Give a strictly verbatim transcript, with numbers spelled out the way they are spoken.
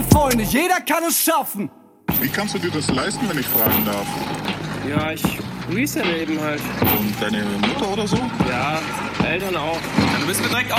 Freunde, jeder kann es schaffen. Wie kannst du dir das leisten, wenn ich fragen darf? Ja, ich reselle eben halt. Und deine Mutter oder so? Ja, Eltern auch. Dann müssen wir direkt